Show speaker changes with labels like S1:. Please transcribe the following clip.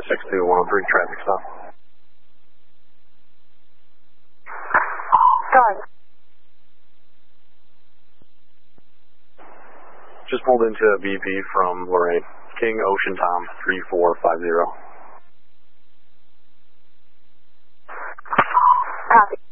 S1: 62-103, traffic stop.
S2: Sorry.
S1: Just pulled into a BP from Lorraine. King Ocean Tom 3450.
S2: Copy.